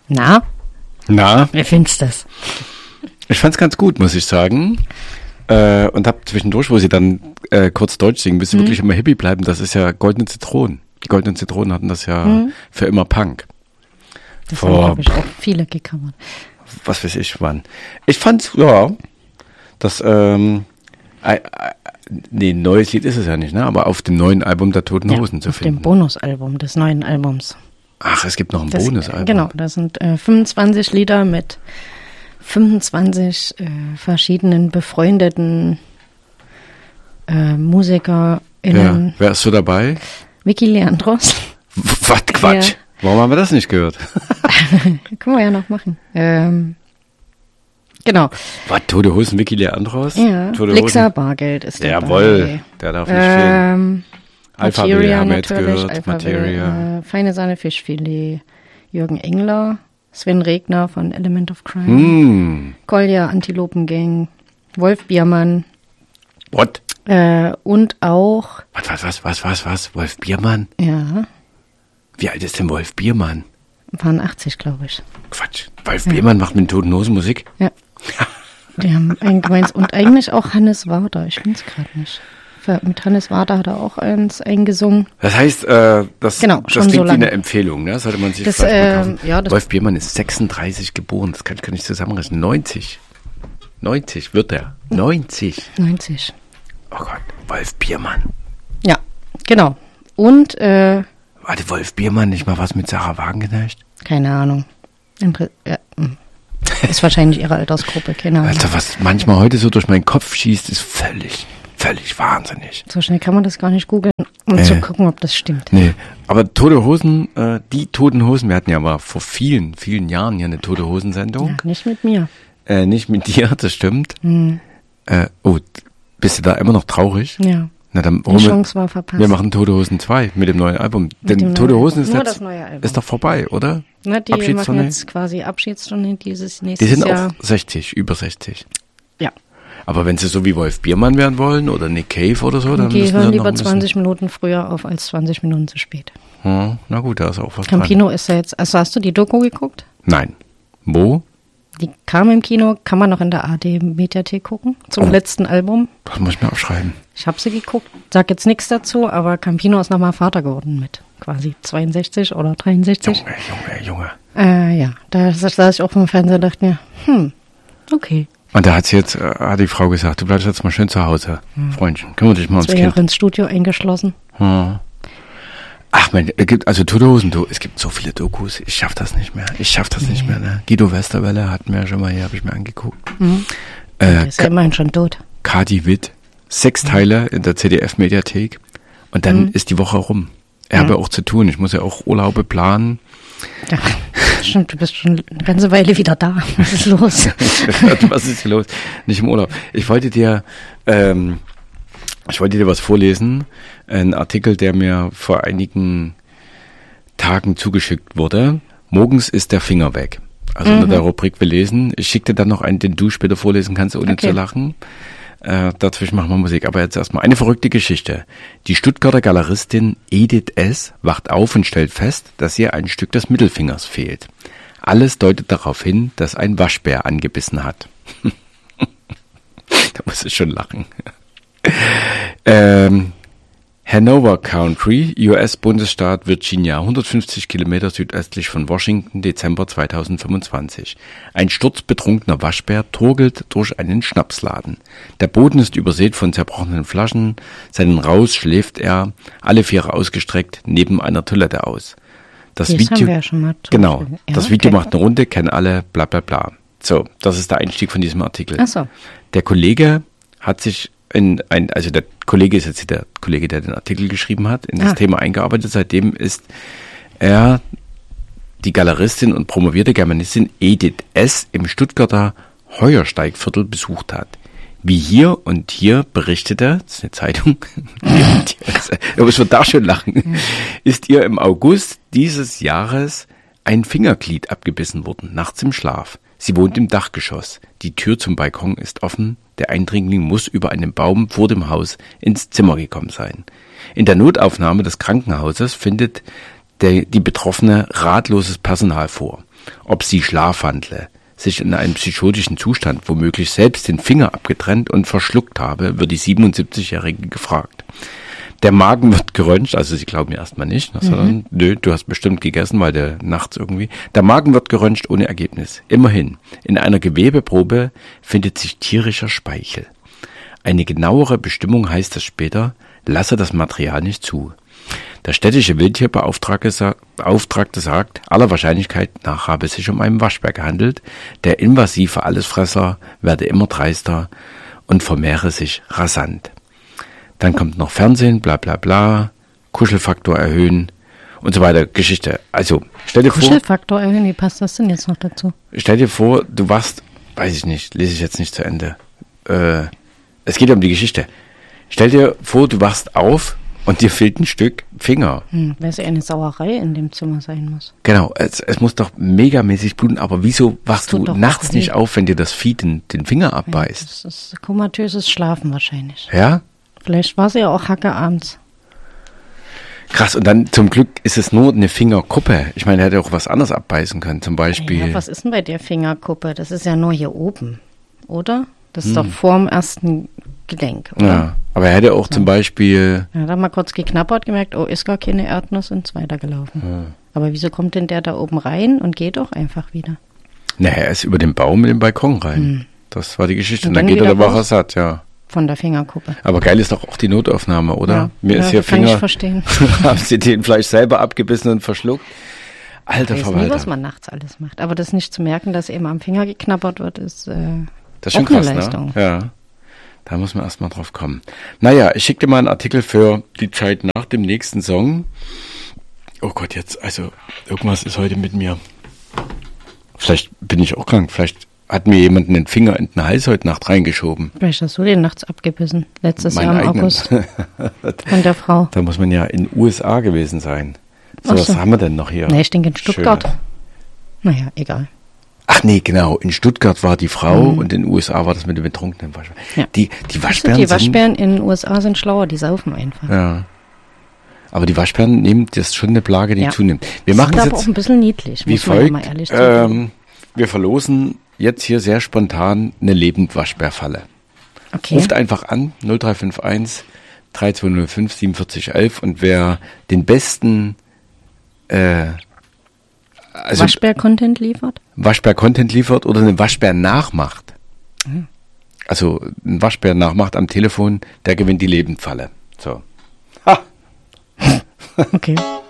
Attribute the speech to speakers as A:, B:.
A: Na?
B: Na?
A: Wie findest du das?
B: Ich fand's ganz gut, muss ich sagen. Und hab zwischendurch, wo sie dann kurz Deutsch singen, bis sie wirklich immer Hippie bleiben, das ist ja Goldene Zitronen. Die Goldenen Zitronen hatten das ja für immer Punk.
A: Das haben, glaube ich, auch viele gecovert.
B: Was weiß ich wann. Ich fand's, ja, das, nee, neues Lied ist es ja nicht, ne? Aber auf dem neuen Album der Toten Hosen zu finden.
A: Auf dem Bonusalbum des neuen Albums.
B: Ach, es gibt noch ein Bonusalbum.
A: Genau, da sind 25 Lieder mit 25 verschiedenen befreundeten MusikerInnen.
B: Ja. Wer ist so dabei?
A: Vicky Leandros.
B: Was Quatsch. Ja. Warum haben wir das nicht gehört?
A: Können wir ja noch machen. Genau.
B: Was, Tote Hosen, Vicky Leandros?
A: Ja, Lixa Bargeld ist dabei.
B: Jawohl, der darf nicht fehlen.
A: Materia
B: haben wir jetzt
A: natürlich,
B: gehört. Materia.
A: Feine Sahne Fischfilet, Jürgen Engler, Sven Regner von Element of Crime, Kolja Antilopengang, Wolf Biermann.
B: What?
A: Und auch...
B: Was? Wolf Biermann?
A: Ja.
B: Wie alt ist denn Wolf Biermann?
A: Waren 80, glaube ich.
B: Quatsch. Wolf Biermann macht mit den Toten Hosen Musik?
A: Ja. Die haben einen gemeins. Und eigentlich auch Hannes Wader. Ich finde es gerade nicht. Mit Hannes Wader hat er auch eins eingesungen.
B: Das heißt, das klingt
A: so
B: wie eine Empfehlung, ne? Sollte man sich vielleicht mal kaufen.
A: Ja,
B: Wolf Biermann ist 36 geboren. Das kann ich gar nicht zusammenrechnen. 90 wird er. 90. Oh Gott, Wolf Biermann.
A: Ja, genau. Und,
B: warte, Wolf Biermann nicht mal was mit Sarah Wagenknecht?
A: Keine Ahnung. Ist wahrscheinlich ihre Altersgruppe, keine Ahnung.
B: Alter, was manchmal heute so durch meinen Kopf schießt, ist völlig wahnsinnig.
A: So schnell kann man das gar nicht googeln, um zu gucken, ob das stimmt.
B: Nee, aber Tote Hosen, die Toten Hosen, wir hatten ja mal vor vielen, vielen Jahren hier eine Tote Hosen-Sendung.
A: Ja, nicht mit mir.
B: Nicht mit dir, das stimmt. Bist du da immer noch traurig?
A: Ja.
B: Na, dann,
A: die Chance war verpasst.
B: Wir machen Tote Hosen 2 mit dem neuen Album. Denn Tote Hosen ist,
A: das neue Album.
B: Ist doch vorbei, oder?
A: Na, die machen jetzt quasi Abschiedsstunde dieses nächstes
B: Jahr. Die sind
A: Jahr.
B: auch 60, über 60.
A: Ja.
B: Aber wenn sie so wie Wolf Biermann werden wollen oder Nick Cave oder so, dann
A: die
B: müssen
A: hören
B: sie
A: lieber 20 Minuten früher auf als 20 Minuten zu spät.
B: Na gut, da ist auch was
A: Campino ist ja jetzt, also hast du die Doku geguckt?
B: Nein. Wo?
A: Die kam im Kino, kann man noch in der ARD-Mediathek gucken, zum letzten Album.
B: Das muss ich mir aufschreiben.
A: Ich habe sie geguckt, sag jetzt nichts dazu, aber Campino ist nochmal Vater geworden mit quasi 62 oder 63.
B: Junge.
A: Ja, da saß ich auch vom Fernseher und dachte mir, okay.
B: Und da hat die Frau gesagt, du bleibst jetzt mal schön zu Hause, Freundchen, kümmere dich mal ums Kind.
A: 2 Jahre ins Studio eingeschlossen.
B: Ach man, also Tote Hosen, es gibt so viele Dokus, ich schaff das nicht mehr, ne? Guido Westerwelle hatten wir ja schon mal hier, habe ich mir angeguckt.
A: Der ist ja immerhin schon tot.
B: Kadi Witt, 6 Teile in der ZDF-Mediathek und dann ist die Woche rum. Ich habe auch zu tun, ich muss ja auch Urlaube planen.
A: Ja, stimmt, du bist schon eine ganze Weile wieder da. Was ist los?
B: Was ist los? Nicht im Urlaub. Ich wollte dir was vorlesen. Ein Artikel, der mir vor einigen Tagen zugeschickt wurde. Morgens ist der Finger weg. Also unter der Rubrik wir lesen. Ich schicke dir dann noch einen, den du später vorlesen kannst, ohne zu lachen. Dazwischen machen wir Musik. Aber jetzt erstmal eine verrückte Geschichte. Die Stuttgarter Galeristin Edith S. wacht auf und stellt fest, dass ihr ein Stück des Mittelfingers fehlt. Alles deutet darauf hin, dass ein Waschbär angebissen hat. Da muss ich schon lachen. Hanover County, US-Bundesstaat Virginia, 150 Kilometer südöstlich von Washington, Dezember 2025. Ein sturzbetrunkener Waschbär turgelt durch einen Schnapsladen. Der Boden ist übersät von zerbrochenen Flaschen, seinen Raus schläft er, alle Viere ausgestreckt, neben einer Toilette aus. Das Video,
A: haben wir ja schon mal
B: genau, ja, das Video macht eine Runde, kennen alle, bla bla bla. So, das ist der Einstieg von diesem Artikel.
A: Ach so.
B: Der Kollege hat sich also der Kollege ist jetzt der Kollege, der den Artikel geschrieben hat, in das Thema eingearbeitet. Seitdem ist er die Galeristin und promovierte Germanistin Edith S. im Stuttgarter Heuersteigviertel besucht hat. Wie hier und hier berichtete, das ist eine Zeitung, aber ich würde da schon lachen, ist ihr im August dieses Jahres ein Fingerglied abgebissen worden, nachts im Schlaf. Sie wohnt im Dachgeschoss. Die Tür zum Balkon ist offen. Der Eindringling muss über einen Baum vor dem Haus ins Zimmer gekommen sein. In der Notaufnahme des Krankenhauses findet die Betroffene ratloses Personal vor. ob sie schlafwandle, sich in einem psychotischen Zustand womöglich selbst den Finger abgetrennt und verschluckt habe, wird die 77-Jährige gefragt. Der Magen wird geröntgt, also sie glauben mir erstmal nicht, sondern nö, du hast bestimmt gegessen, weil der nachts irgendwie. Der Magen wird geröntgt ohne Ergebnis. Immerhin, in einer Gewebeprobe findet sich tierischer Speichel. Eine genauere Bestimmung heißt es später, lasse das Material nicht zu. Der städtische Wildtierbeauftragte sagt, aller Wahrscheinlichkeit nach habe es sich um einen Waschbär gehandelt. Der invasive Allesfresser werde immer dreister und vermehre sich rasant. Dann kommt noch Fernsehen, bla bla bla, Kuschelfaktor erhöhen und so weiter, Geschichte. Also, stell dir vor...
A: Kuschelfaktor erhöhen, wie passt das denn jetzt noch dazu?
B: Stell dir vor, du wachst, weiß ich nicht, lese ich jetzt nicht zu Ende. Es geht um die Geschichte. Stell dir vor, du wachst auf und dir fehlt ein Stück Finger.
A: Weil es eine Sauerei in dem Zimmer sein muss.
B: Genau, es muss doch megamäßig bluten, aber wieso wachst du nachts nicht auf, wenn dir das Vieh den Finger abbeißt?
A: Ja, das ist komatöses Schlafen wahrscheinlich.
B: Ja?
A: Vielleicht war sie ja auch Hacke abends.
B: Krass, und dann zum Glück ist es nur eine Fingerkuppe. Ich meine, er hätte auch was anderes abbeißen können, zum Beispiel.
A: Ja, was ist denn bei der Fingerkuppe? Das ist ja nur hier oben, oder? Das ist doch vorm ersten Gelenk, oder?
B: Ja, aber er hätte auch zum Beispiel...
A: Er hat mal kurz geknabbert, gemerkt, oh, ist gar keine Erdnuss und ist weitergelaufen. Ja. Aber wieso kommt denn der da oben rein und geht doch einfach wieder?
B: Naja, er ist über den Baum in den Balkon rein. Das war die Geschichte. Und dann geht er, da war er satt, ja.
A: Von der Fingerkuppe.
B: Aber geil ist doch auch die Notaufnahme, oder?
A: Ja,
B: Mir ist hier
A: kann
B: Finger...
A: ich verstehen.
B: Haben sie den vielleicht selber abgebissen und verschluckt? Alter Verwalter. Ich weiß nie,
A: was man nachts alles macht. Aber das nicht zu merken, dass eben am Finger geknabbert wird, ist
B: das ist schon
A: auch
B: krass,
A: eine Leistung.
B: Ne? Ja. Da muss man erstmal drauf kommen. Naja, ich schicke dir mal einen Artikel für die Zeit nach dem nächsten Song. Oh Gott, jetzt, also irgendwas ist heute mit mir. Vielleicht bin ich auch krank. Vielleicht hat mir jemand einen Finger in den Hals heute Nacht reingeschoben.
A: Vielleicht hast du den nachts abgebissen. Letztes
B: Mein
A: Jahr im
B: eigenen.
A: August. Von der Frau.
B: Da muss man ja in den USA gewesen sein. So, was haben wir denn noch hier?
A: Nee, ich denke in Stuttgart.
B: Schöne.
A: Naja, egal.
B: Ach nee, genau. In Stuttgart war die Frau und in den USA war das mit dem betrunkenen Waschbären. Ja. Die Waschbären
A: die Waschbären in den USA sind schlauer, die saufen einfach.
B: Ja. Aber die Waschbären nehmen, das ist schon eine Plage, die zunimmt. Wir machen es
A: aber
B: jetzt
A: auch ein bisschen niedlich,
B: wie
A: muss man
B: folgt.
A: mal ehrlich sagen.
B: Wir verlosen jetzt hier sehr spontan eine Lebendwaschbärfalle.
A: Okay.
B: Ruft einfach an, 0351 3205 4711 und wer den besten
A: Waschbär-Content liefert?
B: Waschbär-Content liefert oder einen Waschbär nachmacht. Also ein Waschbär nachmacht am Telefon, der gewinnt die Lebendfalle. So. Ha!
A: Okay.